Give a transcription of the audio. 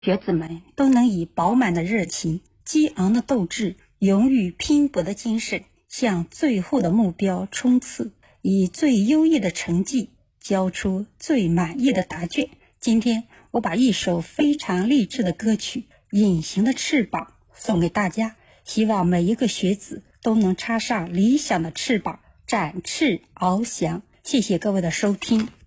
学子们都能以饱满的热情、激昂的斗志、勇于拼搏的精神向最后的目标冲刺，以最优异的成绩交出最满意的答卷。今天我把一首非常励志的歌曲《隐形的翅膀》送给大家，希望每一个学子都能插上理想的翅膀，展翅翱翔。谢谢各位的收听。